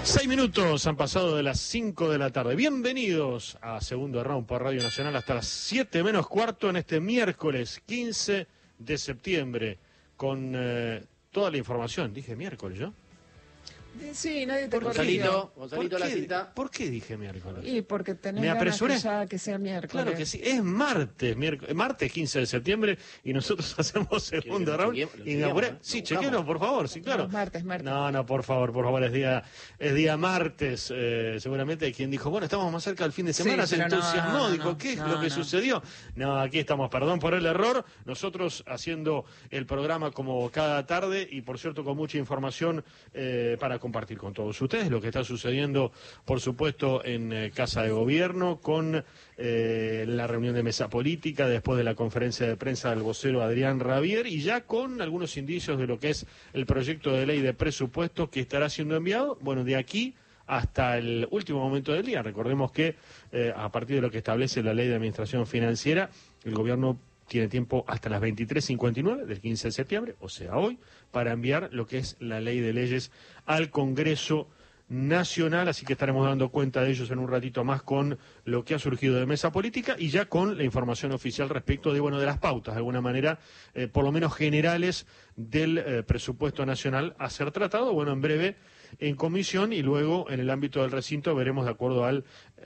6 minutos han pasado de las 5 de la tarde. Bienvenidos a Segundo Round por Radio Nacional hasta las 7 menos cuarto en este miércoles 15 de septiembre con toda la información. ¿Dije miércoles yo? Sí, nadie te Gonzalito, la cita. ¿Por qué dije miércoles? Y porque tenés ¿Me apresuré? ganas que sea miércoles. Claro que sí, es martes, martes 15 de septiembre y nosotros hacemos Segundo Round. Sí, chequenos, por favor, sí, claro. No, martes. No, por favor, es día martes. Seguramente hay quien dijo, bueno, estamos más cerca del fin de semana, se entusiasmó, dijo, ¿qué es lo que sucedió? No, aquí estamos, perdón por el error, nosotros haciendo el programa como cada tarde y por cierto con mucha información para compartir con todos ustedes lo que está sucediendo, por supuesto, en Casa de Gobierno, con la reunión de mesa política, después de la conferencia de prensa del vocero Adrián Rabier, y ya con algunos indicios de lo que es el proyecto de ley de presupuesto que estará siendo enviado, bueno, de aquí hasta el último momento del día. Recordemos que a partir de lo que establece la ley de administración financiera, el gobierno tiene tiempo hasta las 23:59 del 15 de septiembre, o sea, hoy, para enviar lo que es la ley de leyes al Congreso Nacional, así que estaremos dando cuenta de ellos en un ratito más con lo que ha surgido de mesa política y ya con la información oficial respecto de, bueno, de las pautas, de alguna manera, por lo menos generales del presupuesto nacional a ser tratado, bueno, en breve en comisión y luego en el ámbito del recinto veremos de acuerdo a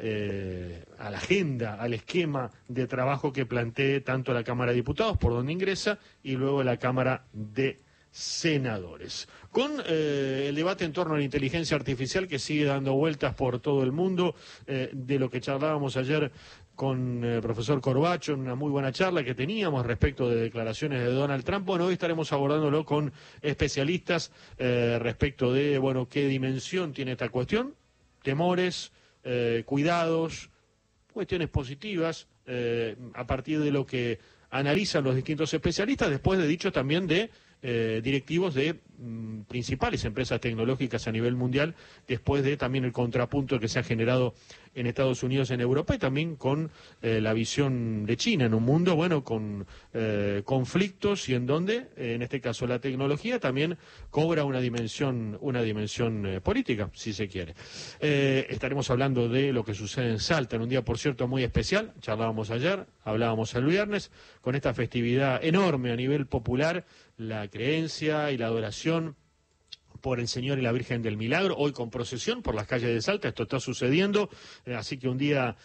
la agenda, al esquema de trabajo que plantee tanto la Cámara de Diputados, por donde ingresa, y luego la Cámara de Senadores. Con el debate en torno a la inteligencia artificial que sigue dando vueltas por todo el mundo, de lo que charlábamos ayer con el profesor Corbacho en una muy buena charla que teníamos respecto de declaraciones de Donald Trump. Bueno, hoy estaremos abordándolo con especialistas respecto de, bueno, qué dimensión tiene esta cuestión, temores, cuidados, cuestiones positivas, a partir de lo que analizan los distintos especialistas, después de dicho también de directivos de principales empresas tecnológicas a nivel mundial, después de también el contrapunto que se ha generado en Estados Unidos, en Europa, y también con la visión de China en un mundo, bueno, con conflictos y en donde, en este caso, la tecnología también cobra una dimensión política, si se quiere. Estaremos hablando de lo que sucede en Salta, en un día, por cierto, muy especial. Charlábamos ayer, hablábamos el viernes, con esta festividad enorme a nivel popular, la creencia y la adoración por el Señor y la Virgen del Milagro, hoy con procesión por las calles de Salta, esto está sucediendo, así que un día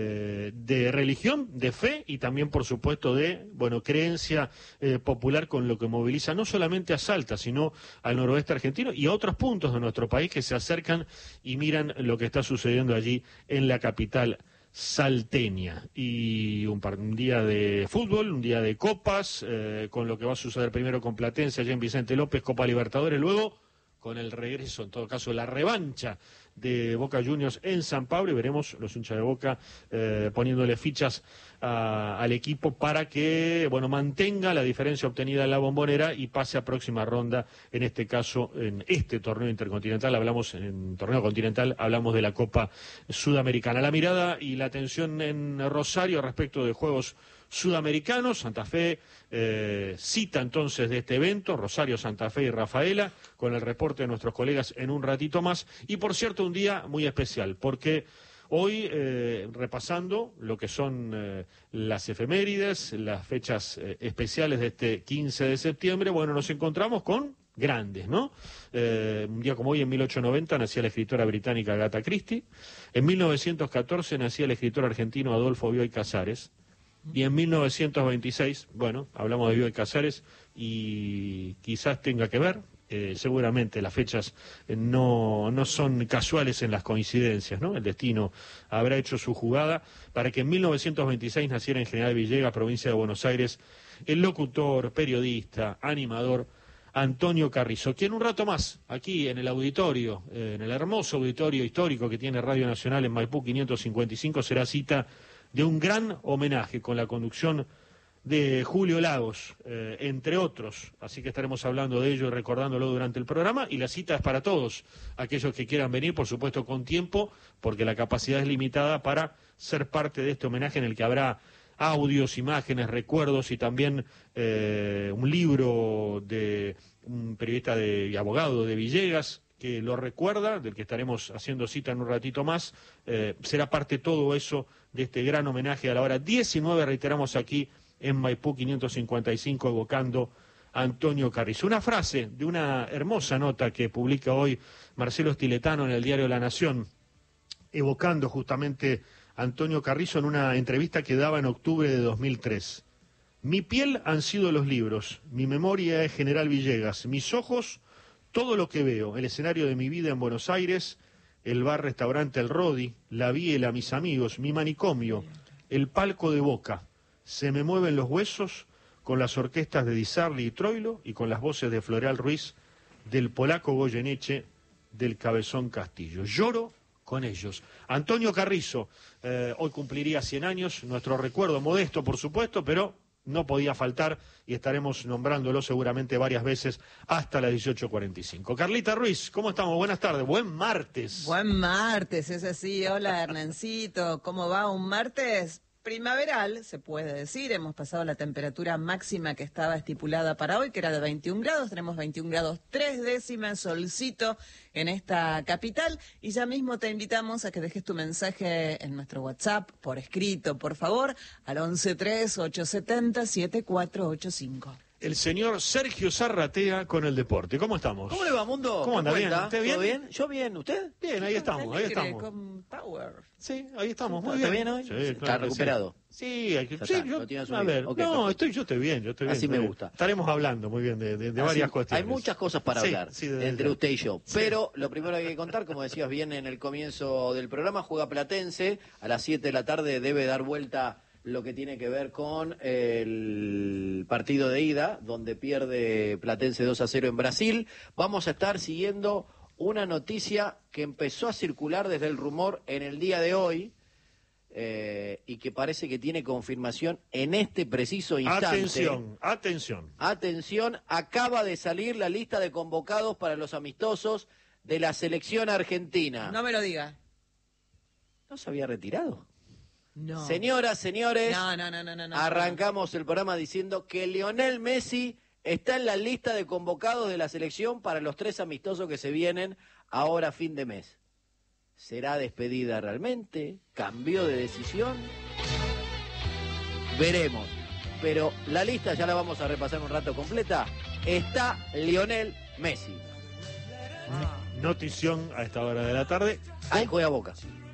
de religión, de fe y también, por supuesto, de, bueno, creencia popular, con lo que moviliza no solamente a Salta, sino al noroeste argentino y a otros puntos de nuestro país que se acercan y miran lo que está sucediendo allí en la capital salteña. Y un día de fútbol, un día de copas, con lo que va a suceder primero con Platense allá en Vicente López, Copa Libertadores, luego con el regreso, en todo caso la revancha de Boca Juniors en San Pablo, y veremos los hinchas de Boca poniéndole fichas al equipo para que, bueno, mantenga la diferencia obtenida en la Bombonera y pase a próxima ronda, en este caso en este torneo intercontinental. En torneo continental hablamos de la Copa Sudamericana. La mirada y la atención en Rosario respecto de Juegos Sudamericanos. Santa Fe cita entonces de este evento, Rosario, Santa Fe y Rafaela, con el reporte de nuestros colegas en un ratito más. Y por cierto, un día muy especial, porque hoy, repasando lo que son las efemérides, las fechas especiales de este 15 de septiembre, bueno, nos encontramos con grandes, ¿no? Un día como hoy, en 1890, nacía la escritora británica Agatha Christie. En 1914 nacía el escritor argentino Adolfo Bioy Casares. Y en 1926, bueno, hablamos de Bioy Casares y quizás tenga que ver, seguramente las fechas no son casuales en las coincidencias, ¿no? El destino habrá hecho su jugada para que en 1926 naciera en General Villegas, provincia de Buenos Aires, el locutor, periodista, animador Antonio Carrizo, quien un rato más, aquí en el auditorio, en el hermoso auditorio histórico que tiene Radio Nacional en Maipú 555, será cita de un gran homenaje con la conducción de Julio Lagos, entre otros, así que estaremos hablando de ello y recordándolo durante el programa, y la cita es para todos aquellos que quieran venir, por supuesto con tiempo, porque la capacidad es limitada, para ser parte de este homenaje en el que habrá audios, imágenes, recuerdos y también un libro de un periodista y abogado de Villegas, que lo recuerda, del que estaremos haciendo cita en un ratito más. Será parte todo eso de este gran homenaje a la hora 19, reiteramos aquí en Maipú 555, evocando a Antonio Carrizo. Una frase de una hermosa nota que publica hoy Marcelo Stiletano en el diario La Nación, evocando justamente a Antonio Carrizo en una entrevista que daba en octubre de 2003. Mi piel han sido los libros, mi memoria es General Villegas, mis ojos, todo lo que veo, el escenario de mi vida en Buenos Aires, el bar-restaurante El Rodi, la biela, mis amigos, mi manicomio, el palco de Boca. Se me mueven los huesos con las orquestas de Di Sarli y Troilo y con las voces de Floreal Ruiz, del polaco Goyeneche, del Cabezón Castillo. Lloro con ellos. Antonio Carrizo, hoy cumpliría 100 años, nuestro recuerdo modesto, por supuesto, pero no podía faltar y estaremos nombrándolo seguramente varias veces hasta las 18:45. Carlita Ruiz, ¿cómo estamos? Buenas tardes, buen martes. Buen martes, es así. Hola, Hernancito, ¿cómo va? Un martes primaveral, se puede decir. Hemos pasado la temperatura máxima que estaba estipulada para hoy, que era de 21 grados. Tenemos 21 grados 3 décimas, solcito en esta capital. Y ya mismo te invitamos a que dejes tu mensaje en nuestro WhatsApp, por escrito, por favor, al 1138707485. El señor Sergio Zarratea con el deporte. ¿Cómo estamos? ¿Cómo le va, Mundo? ¿Cómo anda? ¿Bien? ¿Usted bien? ¿Todo bien? ¿Yo bien? ¿Usted? Bien, ahí estamos, ahí Alegre, estamos. con power. Sí, ahí estamos, muy ¿Está bien. bien hoy? Sí, ¿Está claro que recuperado? Sí, hay que, Ya sí, está, yo, lo tiene a asumido. ver, Ok, no, perfecto. yo estoy bien. Así me gusta. Estaremos hablando muy bien de varias Así, cuestiones. hay muchas cosas para Sí, hablar sí, desde entre ya. usted y yo. Pero lo primero que hay que contar, como decías bien en el comienzo del programa, juega Platense. A las 7 de la tarde debe dar vuelta lo que tiene que ver con el partido de ida, donde pierde Platense 2-0 en Brasil. Vamos a estar siguiendo una noticia que empezó a circular desde el rumor en el día de hoy, y que parece que tiene confirmación en este preciso instante. Atención, acaba de salir la lista de convocados para los amistosos de la selección argentina. No me lo diga. ¿No se había retirado? No. Señoras, señores, No. arrancamos el programa diciendo que Lionel Messi está en la lista de convocados de la selección para los 3 amistosos que se vienen ahora a fin de mes. ¿Será despedida realmente? ¿Cambió de decisión? Veremos. Pero la lista ya la vamos a repasar un rato completa. Está Lionel Messi. Notición a esta hora de la tarde. Ahí juega Boca.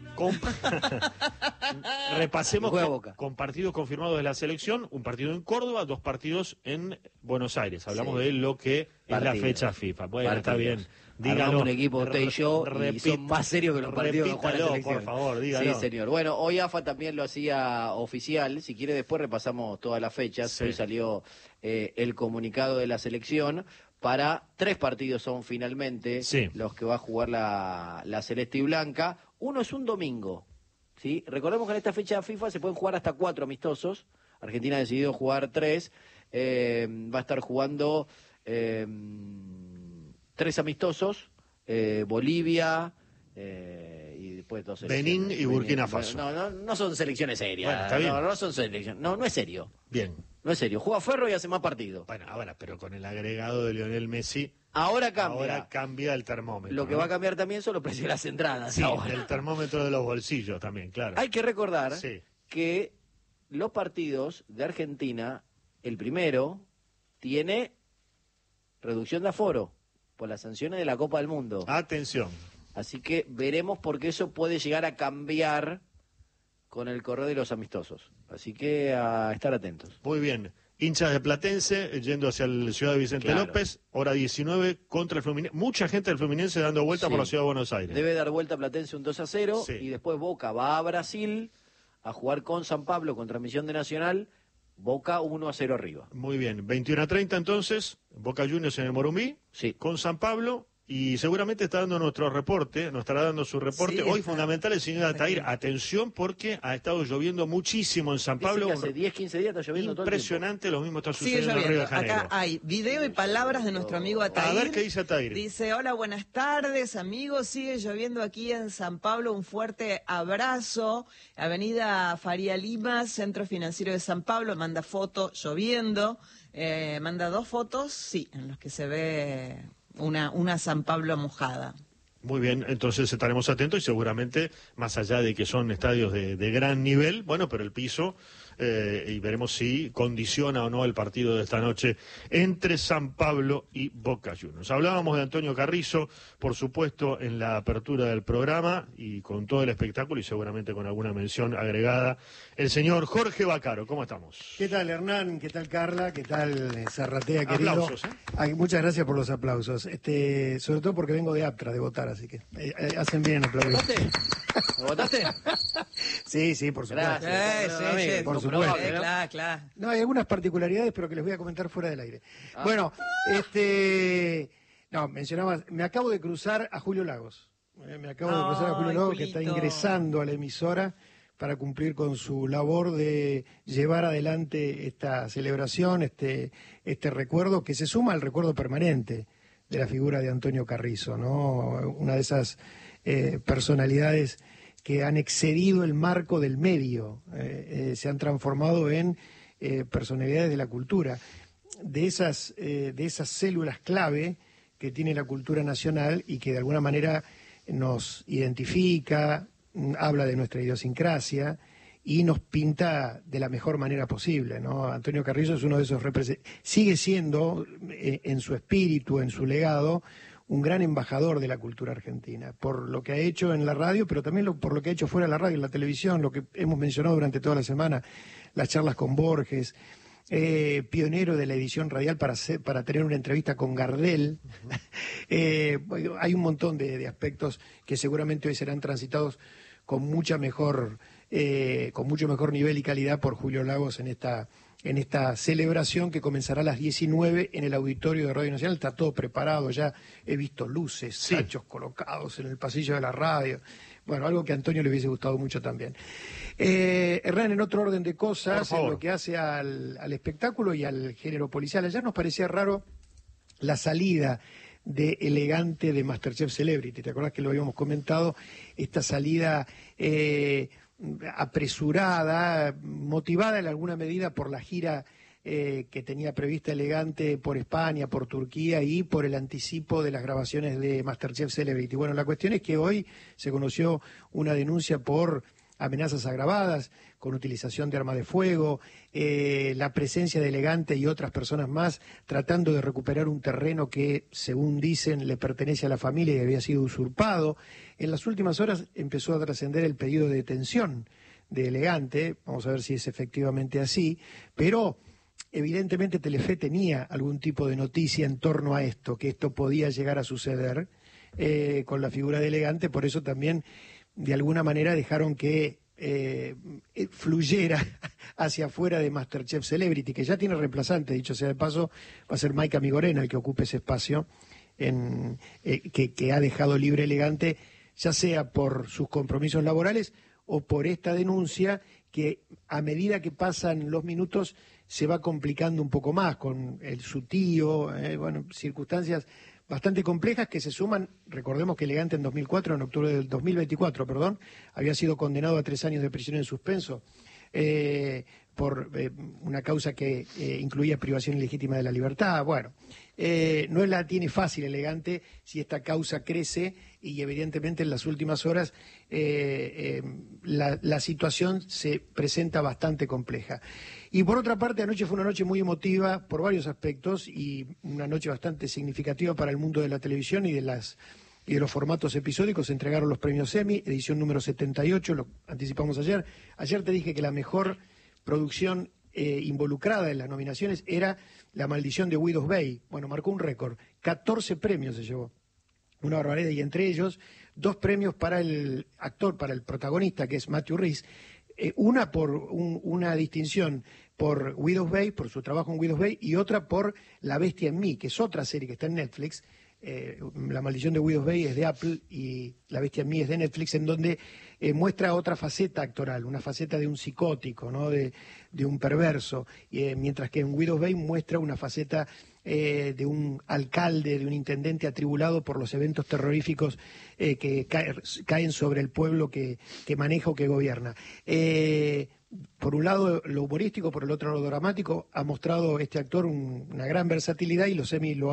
Repasemos Juega Boca. con partidos confirmados de la selección, un partido en Córdoba, 2 partidos en Buenos Aires. Hablamos de lo que es la fecha FIFA. Bueno, está bien. Dígalo. Un equipo usted y yo y son más serios que los partidos que juega la selección. Por favor, dígalo. Sí, señor. Bueno, hoy AFA también lo hacía oficial. Si quiere después repasamos todas las fechas. Sí. Hoy salió el comunicado de la selección. Para 3 partidos son finalmente los que va a jugar la Celeste y Blanca. Uno es un domingo, ¿sí? Recordemos que en esta fecha FIFA se pueden jugar hasta 4 amistosos. Argentina ha decidido jugar 3. Va a estar jugando 3 amistosos. Bolivia y después 2 selecciones. Benín y Burkina Faso. No son selecciones serias. Bueno, está bien. No son selecciones. No es serio. Bien. No es serio. Juega Ferro y hace más partidos. Bueno, ahora, pero con el agregado de Lionel Messi, Ahora cambia el termómetro. Lo que va a cambiar también son los precios de las entradas. Sí, ahora. el termómetro de los bolsillos también, claro. Hay que recordar que los partidos de Argentina, el primero, tiene reducción de aforo por las sanciones de la Copa del Mundo. Atención. Así que veremos porque eso puede llegar a cambiar con el correo de los amistosos. Así que a estar atentos. Muy bien. Hinchas de Platense yendo hacia la ciudad de Vicente López, hora 19 contra el Fluminense. Mucha gente del Fluminense dando vuelta por la ciudad de Buenos Aires. Debe dar vuelta a Platense un 2-0 y después Boca va a Brasil a jugar con San Pablo con transmisión de Nacional. Boca 1-0 arriba. Muy bien. 21:30 entonces, Boca Juniors en el Morumbí, con San Pablo. Y seguramente está dando nuestro reporte, nos estará dando su reporte. Hoy fundamental el señor Atair. Atención porque ha estado lloviendo muchísimo en San Pablo. Hace 10, 15 días está lloviendo impresionante, todo lo mismo está sucediendo en Río de Janeiro. Acá hay video y palabras de nuestro amigo Atair. A ver qué dice Atair. Dice, hola, buenas tardes amigos, sigue lloviendo aquí en San Pablo, un fuerte abrazo. Avenida Faría Lima, Centro Financiero de San Pablo, manda foto lloviendo. Manda 2 fotos, en los que se ve una San Pablo mojada. Muy bien, entonces estaremos atentos y seguramente, más allá de que son estadios de gran nivel, bueno, pero el piso, y veremos si condiciona o no el partido de esta noche entre San Pablo y Boca Juniors. Hablábamos de Antonio Carrizo, por supuesto, en la apertura del programa y con todo el espectáculo y seguramente con alguna mención agregada. El señor Jorge Vaccaro, ¿cómo estamos? ¿Qué tal, Hernán? ¿Qué tal, Carla? ¿Qué tal, Zarratea, querido? Aplausos, Ay, muchas gracias por los aplausos. Sobre todo porque vengo de Aptra, de votar, así que hacen bien en aplaudir. ¿Lo votaste? Sí, por supuesto. Gracias. Por supuesto. Claro. No, hay algunas particularidades, pero que les voy a comentar fuera del aire. Bueno, no, mencionabas, me acabo de cruzar a Julio Lagos. Me acabo de cruzar a Julio Lagos, que está ingresando a la emisora para cumplir con su labor de llevar adelante esta celebración, este recuerdo que se suma al recuerdo permanente de la figura de Antonio Carrizo, ¿no? Una de esas personalidades que han excedido el marco del medio, se han transformado en personalidades de la cultura, de esas células clave que tiene la cultura nacional y que de alguna manera nos identifica, habla de nuestra idiosincrasia y nos pinta de la mejor manera posible, ¿no? Antonio Carrizo es uno de esos sigue siendo en su espíritu, en su legado, un gran embajador de la cultura argentina, por lo que ha hecho en la radio, pero también por lo que ha hecho fuera de la radio, en la televisión, lo que hemos mencionado durante toda la semana, las charlas con Borges, pionero de la edición radial para tener una entrevista con Gardel. Hay un montón de aspectos que seguramente hoy serán transitados con mucho mejor nivel y calidad por Julio Lagos en esta celebración que comenzará a las 19 en el auditorio de Radio Nacional. Está todo preparado, ya he visto luces, sachos colocados en el pasillo de la radio. Bueno, algo que a Antonio le hubiese gustado mucho también. Hernán, en otro orden de cosas, en lo que hace al espectáculo y al género policial, ayer nos parecía raro la salida de Elegante de MasterChef Celebrity. ¿Te acordás que lo habíamos comentado? Esta salida apresurada, motivada en alguna medida por la gira que tenía prevista Elegante por España, por Turquía y por el anticipo de las grabaciones de MasterChef Celebrity. Bueno, la cuestión es que hoy se conoció una denuncia por amenazas agravadas, con utilización de arma de fuego, la presencia de Elegante y otras personas más tratando de recuperar un terreno que, según dicen, le pertenece a la familia y había sido usurpado. En las últimas horas empezó a trascender el pedido de detención de Elegante, vamos a ver si es efectivamente así, pero evidentemente Telefe tenía algún tipo de noticia en torno a esto, que esto podía llegar a suceder con la figura de Elegante, por eso también de alguna manera dejaron que fluyera hacia afuera de MasterChef Celebrity, que ya tiene reemplazante, dicho sea de paso, va a ser Maika Migorena el que ocupe ese espacio que ha dejado libre Elegante, ya sea por sus compromisos laborales o por esta denuncia que a medida que pasan los minutos se va complicando un poco más con su tío, circunstancias bastante complejas que se suman. Recordemos que Elegante en octubre del 2024, había sido condenado a 3 años de prisión en suspenso por una causa que incluía privación ilegítima de la libertad. Bueno, no la tiene fácil Elegante si esta causa crece y evidentemente en las últimas horas la situación se presenta bastante compleja. Y por otra parte, anoche fue una noche muy emotiva por varios aspectos y una noche bastante significativa para el mundo de la televisión y de los formatos episódicos. Se entregaron los premios Emmy, edición número 78, lo anticipamos ayer. Ayer te dije que la mejor producción involucrada en las nominaciones era La maldición de Guidos Bay. Bueno, marcó un récord, 14 premios se llevó, una barbaridad, y entre ellos 2 premios para el actor, para el protagonista, que es Matthew Rhys, una por una distinción por Guidos Bay, por su trabajo en Guidos Bay, y otra por La bestia en mí, que es otra serie que está en Netflix. La maldición de Guidos Bay es de Apple y La bestia en mí es de Netflix, en donde muestra otra faceta actoral, una faceta de un psicótico, ¿no? de un perverso, mientras que en Guidos Bay muestra una faceta de un alcalde, de un intendente atribulado por los eventos terroríficos que caen sobre el pueblo que maneja o que gobierna. por un lado lo humorístico, por el otro lo dramático, ha mostrado este actor una gran versatilidad y los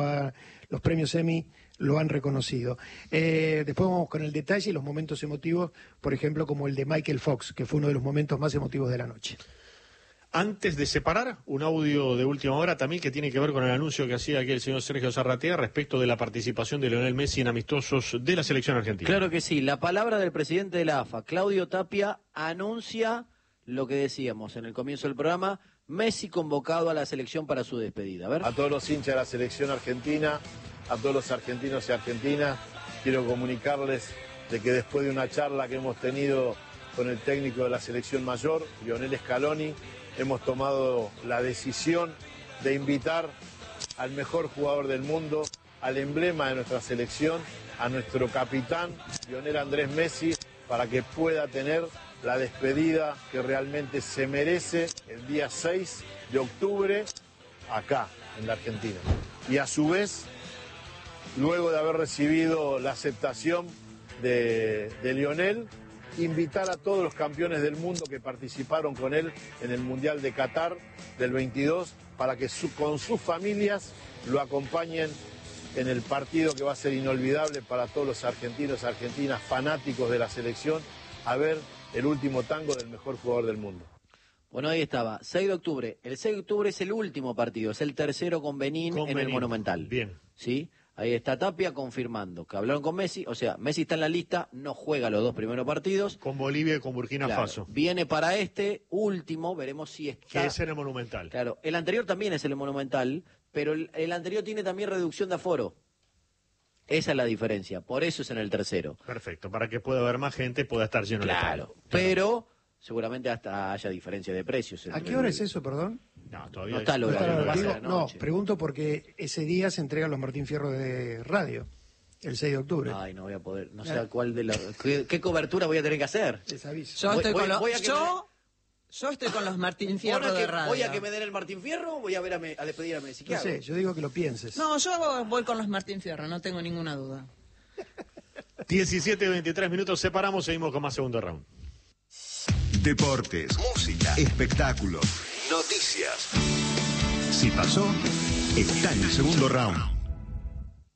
premios Emmy lo han reconocido. Después vamos con el detalle y los momentos emotivos, por ejemplo, como el de Michael Fox, que fue uno de los momentos más emotivos de la noche. Antes de separar, un audio de última hora también que tiene que ver con el anuncio que hacía aquí el señor Sergio Zarratea respecto de la participación de Lionel Messi en amistosos de la selección argentina. Claro que sí, la palabra del presidente de la AFA, Claudio Tapia, anuncia lo que decíamos en el comienzo del programa, Messi convocado a la selección para su despedida. A todos los hinchas de la selección argentina, a todos los argentinos y argentinas, quiero comunicarles de que después de una charla que hemos tenido con el técnico de la selección mayor, Lionel Scaloni, hemos tomado la decisión de invitar al mejor jugador del mundo, al emblema de nuestra selección, a nuestro capitán, Lionel Andrés Messi, para que pueda tener la despedida que realmente se merece el día 6 de octubre acá, en la Argentina. Y a su vez, luego de haber recibido la aceptación de Lionel, invitar a todos los campeones del mundo que participaron con él en el Mundial de Qatar del 22 para que con sus familias lo acompañen en el partido que va a ser inolvidable para todos los argentinos y argentinas fanáticos de la selección, a ver el último tango del mejor jugador del mundo. Bueno, ahí estaba, 6 de octubre. El 6 de octubre es el último partido, es el tercero con Benín en el Monumental. Bien. ¿Sí? Ahí está Tapia confirmando que hablaron con Messi, o sea, Messi está en la lista, no juega los 2 primeros partidos. Con Bolivia y con Burkina Faso. Viene para este último, veremos si está... Que es en el Monumental. Claro, el anterior también es el Monumental, pero el anterior tiene también reducción de aforo. Esa es la diferencia, por eso es en el tercero. Perfecto, para que pueda haber más gente, pueda estar lleno de Claro, pero seguramente hasta haya diferencia de precios. ¿A qué hora es eso, perdón? No, todavía no está el horario. No, pregunto porque ese día se entregan los Martín Fierro de radio, el 6 de octubre. Ay, no voy a poder, no sé cuál de ¿qué cobertura voy a tener que hacer? Les aviso. Yo estoy con los Martín Fierro de radio. ¿Voy a que me den el Martín Fierro o voy a despedir a Messi? No sé, yo digo que lo pienses. No, yo voy con los Martín Fierro, no tengo ninguna duda. 17:23 minutos, separamos, seguimos con más segundo round. Deportes, música, espectáculos, noticias. Si pasó, está en el segundo round.